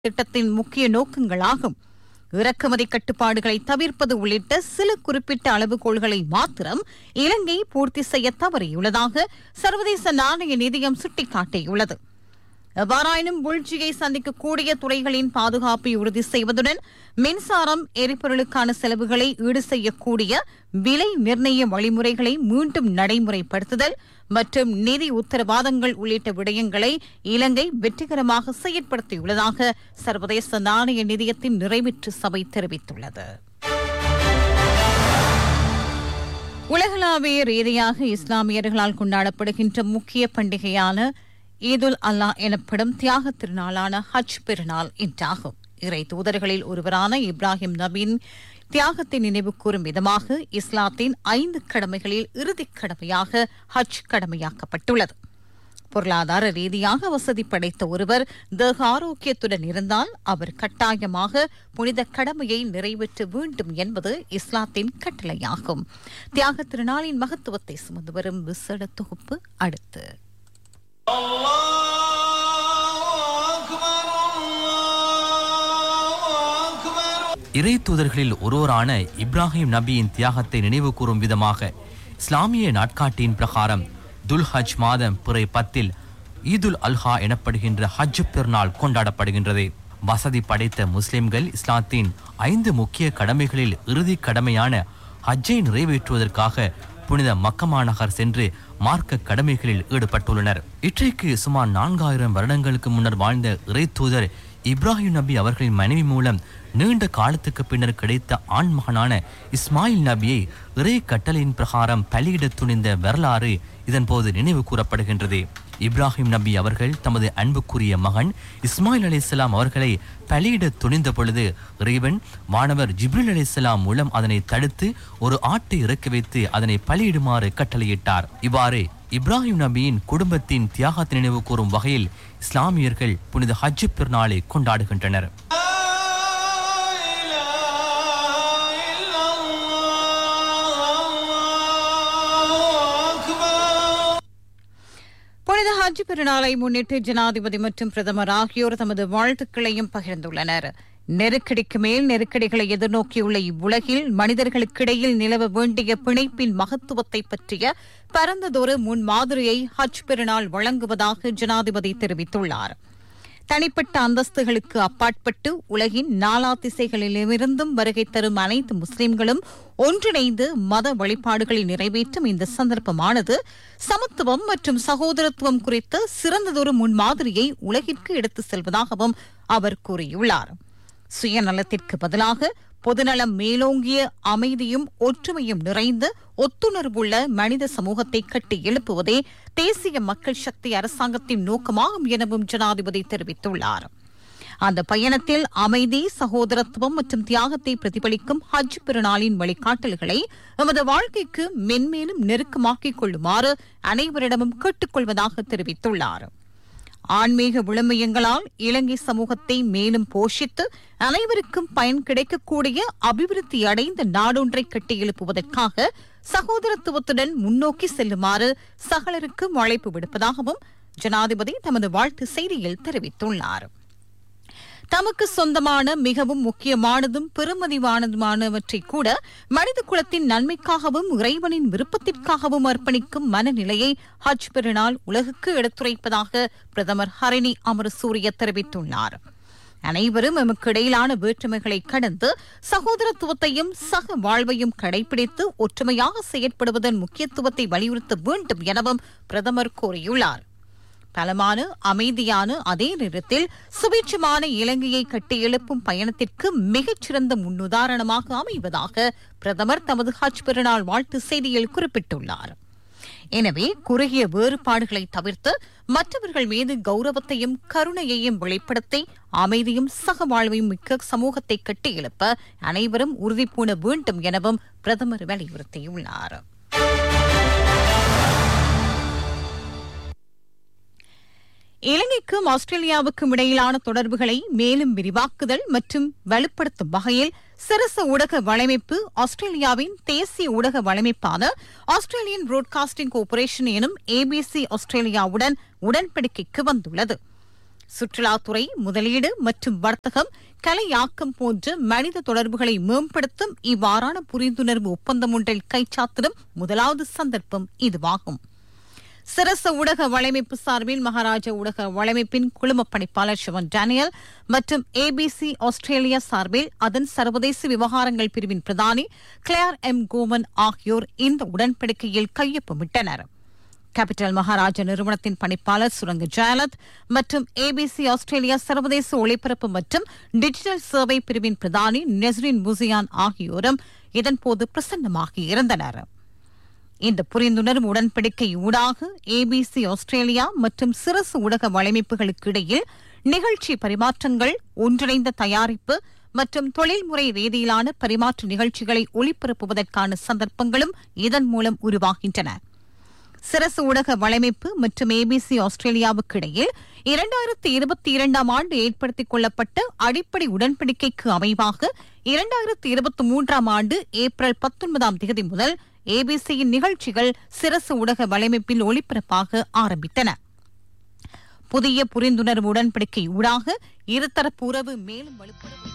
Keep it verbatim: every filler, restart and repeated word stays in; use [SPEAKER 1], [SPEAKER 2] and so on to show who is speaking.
[SPEAKER 1] திட்டத்தின் முக்கிய நோக்கங்களாகும். இறக்குமதி கட்டுப்பாடுகளை தவிர்ப்பது உள்ளிட்ட சில குறிப்பிட்ட அளவுகோல்களை மாத்திரம் இலங்கை பூர்த்தி செய்ய தவறியுள்ளதாக சர்வதேச நாணய நிதியம் சுட்டிக்காட்டியுள்ளது. எவ்வாறாயினும் வீழ்ச்சியை சந்திக்கக்கூடிய துறைகளின் பாதுகாப்பை உறுதி செய்வதுடன் மின்சாரம், எரிபொருளுக்கான செலவுகளை ஈடு செய்யக்கூடிய விலை நிர்ணய வழிமுறைகளை மீண்டும் நடைமுறைப்படுத்துதல் மற்றும் நிதி உத்தரவாதங்கள் உள்ளிட்ட விடயங்களை இலங்கை வெற்றிகரமாக செயற்படுத்தியுள்ளதாக சர்வதேச நாணய நிதியத்தின் நிறைவேற்று சபை தெரிவித்துள்ளது. உலகளாவிய ரீதியாக இஸ்லாமியர்களால் கொண்டாடப்படுகின்ற முக்கிய பண்டிகையான ஈதுல் அல்லா எனப்படும் தியாக திருநாளான ஹஜ் பெருநாள் இன்றாகும். இறை தூதர்களில் ஒருவரான இப்ராஹிம் நபியின் தியாகத்தை நினைவு கூறும் விதமாக இஸ்லாத்தின் ஐந்து கடமைகளில் இறுதிக் கடமையாக ஹஜ் கடமையாக்கப்பட்டுள்ளது. பொருளாதார ரீதியாக வசதி படைத்த ஒருவர் தேக ஆரோக்கியத்துடன் இருந்தால் அவர் கட்டாயமாக புனித கடமையை நிறைவேற்ற வேண்டும் என்பது இஸ்லாத்தின் கட்டளையாகும். தியாக திருநாளின் மகத்துவத்தை சுமந்து வரும் விசேட தொகுப்பு அடுத்து.
[SPEAKER 2] இறை தூதர்களில் ஒருவரான இப்ராஹிம் நபியின் தியாகத்தை நினைவு கூறும் விதமாக இஸ்லாமிய நாட்காட்டியின் பிரகாரம் துல் ஹஜ் மாதம் பிறை பத்தில் ஈதுல் அல்ஹா எனப்படுகின்ற ஹஜ் பெருநாள் கொண்டாடப்படுகின்றது. வசதி படைத்த முஸ்லிம்கள் இஸ்லாத்தின் ஐந்து முக்கிய கடமைகளில் இறுதி கடமையான ஹஜ்ஜை நிறைவேற்றுவதற்காக புனித மக்கா மாநகர் சென்று மார்க்க கடமைகளில் ஈடுபட்டுள்ளனர். இன்றைக்கு சுமார் நான்காயிரம் வருடங்களுக்கு முன்னர் வாழ்ந்த இறை தூதர் இப்ராஹிம் நபி அவர்களின் மனைவி மூலம் நீண்ட காலத்துக்கு பின்னர் கிடைத்த ஆண் மகனான இஸ்மாயில் நபியை இறை கட்டளையின் பிரகாரம் பலியிட துணிந்த வரலாறு இதன்போது நினைவு கூறப்படுகின்றது. இப்ராஹிம் நபி அவர்கள் தமது அன்புக்குரிய மகன் இஸ்மாயில் அலைஹிஸ்ஸலாம் அவர்களை பலியிட துணிந்த பொழுது இறைவன் வானவர் ஜிப்ரீல் அலைஹிஸ்ஸலாம் மூலம் அதனை தடுத்து ஒரு ஆட்டை இறக்கி வைத்து அதனை பலியிடுமாறு கட்டளையிட்டார். இவ்வாறு இப்ராஹிம் நபியின் குடும்பத்தின் தியாகத்தை நினைவு கூறும் வகையில் இஸ்லாமியர்கள் புனித ஹஜ் பெருநாளை கொண்டாடுகின்றனர்.
[SPEAKER 1] புனித ஹஜ் பெருநாளை முன்னிட்டு ஜனாதிபதி மற்றும் பிரதமர் ஆகியோர் தமது வாழ்த்துக்களையும் பகிர்ந்துள்ளனர். நெருக்கடிக்கு மேல் நெருக்கடிகளை எதிர்நோக்கியுள்ள இவ்வுலகில் மனிதர்களுக்கிடையில் நிலவ வேண்டிய பிணைப்பின் மகத்துவத்தை பற்றிய பரந்ததொரு முன்மாதிரியை ஹஜ் பெருநாள் வழங்குவதாக ஜனாதிபதி தெரிவித்துள்ளார். தனிப்பட்ட அந்தஸ்துகளுக்கு அப்பாற்பட்டு உலகின் நாலா திசைகளிலிருந்தும் வருகை தரும் அனைத்து முஸ்லிம்களும் ஒன்றிணைந்து மத வழிபாடுகளை நிறைவேற்றும் இந்த சந்தர்ப்பமானது சமத்துவம் மற்றும் சகோதரத்துவம் குறித்த சிறந்ததொரு முன்மாதிரியை உலகிற்கு எடுத்து செல்வதாகவும் அவர் கூறியுள்ளார். சுயநலத்திற்கு பதிலாக பொதுநலம் மேலோங்கிய அமைதியும் ஒற்றுமையும் நிறைந்த ஒத்துணர்வுள்ள மனித சமூகத்தை கட்டி எழுப்புவதே தேசிய மக்கள் சக்தி அரசாங்கத்தின் நோக்கமாகும் எனவும் ஜனாதிபதி தெரிவித்துள்ளார். அந்த பயணத்தில் அமைதி, சகோதரத்துவம் மற்றும் தியாகத்தை பிரதிபலிக்கும் ஹஜ் பெருநாளின் வழிகாட்டல்களை எமது வாழ்க்கைக்கு மென்மேலும் நெருக்கமாக்கிக் கொள்ளுமாறு அனைவரிடமும் கேட்டுக்கொள்வதாக தெரிவித்துள்ளார். ஆன்மீக விழுமியங்களால் இலங்கை சமூகத்தை மேலும் போஷித்து அனைவருக்கும் பயன் கிடைக்கக்கூடிய அபிவிருத்தி அடைந்த நாடொன்றை கட்டியெழுப்புவதற்காக சகோதரத்துவத்துடன் முன்னோக்கி செல்லுமாறு சகலருக்கும் அழைப்பு விடுப்பதாகவும் ஜனாதிபதி தமது வாழ்த்து செய்தியில் தெரிவித்துள்ளார். தமக்கு சொந்தமான மிகவும் முக்கியமானதும் பெருமதிவானதுமானவற்றை கூட மனித குலத்தின் நன்மைக்காகவும் இறைவனின் விருப்பத்திற்காகவும் அர்ப்பணிக்கும் மனநிலையை ஹஜ் பெருநாள் உலகுக்கு எடுத்துரைப்பதாக பிரதமர் ஹரிணி அமரசூரிய தெரிவித்துள்ளார். அனைவரும் எமக்கு இடையிலான வேற்றுமைகளை கடந்து சகோதரத்துவத்தையும் சக வாழ்வையும் கடைபிடித்து ஒற்றுமையாக செயற்படுவதன் முக்கியத்துவத்தை வலியுறுத்த வேண்டும் எனவும் பிரதமர் கூறியுள்ளார். பலமான, அமைதியான, அதே நேரத்தில் சுபீட்சமான இலங்கையை கட்டியெழுப்பும் பயணத்திற்கு மிகச்சிறந்த முன்னுதாரணமாக அமைவதாக பிரதமர் தமது ஹஜ் பெருநாள் வாழ்த்து செய்தியில் குறிப்பிட்டுள்ளார். எனவே குறுகிய வேறுபாடுகளை தவிர்த்து மற்றவர்கள் மீது கௌரவத்தையும் கருணையையும் வெளிப்படுத்தி அமைதியும் சகவாழ்வையும் மிக்க சமூகத்தை கட்டியெழுப்ப அனைவரும் உறுதிபூண வேண்டும் எனவும் பிரதமர் வலியுறுத்தியுள்ளார். இலங்கைக்கும் ஆஸ்திரேலியாவுக்கும் இடையிலான தொடர்புகளை மேலும் விரிவாக்குதல் மற்றும் வலுப்படுத்தும் வகையில் சிரச ஊடக வலையமைப்பு ஆஸ்திரேலியாவின் தேசிய ஊடக வலையமைப்பான ஆஸ்திரேலியன் புரோட்காஸ்டிங் கார்ப்பரேஷன் எனும் ஏபிசி ஆஸ்திரேலியாவுடன் உடன்படிக்கைக்கு வந்துள்ளது. சுற்றுலாத்துறை, முதலீடு மற்றும் வர்த்தகம், கலையாக்கம் போன்ற மனித தொடர்புகளை மேம்படுத்தும் இவ்வாறான புரிந்துணர்வு ஒப்பந்தம் ஒன்றில் கைச்சாத்திடும் முதலாவது சந்தர்ப்பம் இதுவாகும். சிரச ஊடக வலையமைப்பு சார்பில் மகாராஜா ஊடக வலையமைப்பின் குழும பணிப்பாளர் ஷிவன் டேனியல் மற்றும் ஏபிசி ஆஸ்திரேலியா சார்பில் அதன் சர்வதேச விவகாரங்கள் பிரிவின் பிரதானி கிளேர் எம் கோமன் ஆகியோர் இந்த உடன்படிக்கையில் கையொப்பமிட்டனர். கேபிட்டல் மகாராஜா நிறுவனத்தின் பணிப்பாளர் சுரங்க ஜெயலத் மற்றும் ஏபிசி ஆஸ்திரேலியா சர்வதேச ஒளிபரப்பு மற்றும் டிஜிட்டல் சேவை பிரிவின் பிரதானி நெஸ்ரின் முசியான் ஆகியோரும் இதன்போது பிரசன்னமாகி இருந்தனர். இந்த புரிந்துணர்வு உடன்படிக்கை ஊடாக ஏபிசி ஆஸ்திரேலியா மற்றும் சிரசு ஊடக வலையமைப்புகளுக்கு இடையில் நிகழ்ச்சி பரிமாற்றங்கள், ஒன்றிணைந்த தயாரிப்பு மற்றும் தொழில்முறை ரீதியிலான பரிமாற்ற நிகழ்ச்சிகளை ஒளிபரப்புவதற்கான சந்தர்ப்பங்களும் இதன் மூலம் உருவாகின்றன. சிரசு ஊடக வலையமைப்பு மற்றும் ஏபிசி ஆஸ்திரேலியாவுக்கு இடையில் இரண்டாயிரத்தி இருபத்தி இரண்டாம் ஆண்டு ஏற்படுத்திக் கொள்ளப்பட்ட அடிப்படை உடன்படிக்கைக்கு அமைவாக இரண்டாயிரத்தி இருபத்தி மூன்றாம் ஆண்டு ஏப்ரல் பத்தொன்பதாம் தேதி முதல் ஏபிசியின் நிகழ்ச்சிகள் சிரசு ஊடக வலையமைப்பில் ஒளிபரப்பாக ஆரம்பித்தன. புதிய புரிந்துணர்வு உடன்படிக்கை ஊடாக இருதரப்பு உறவு மேலும் வலுப்பெறும்.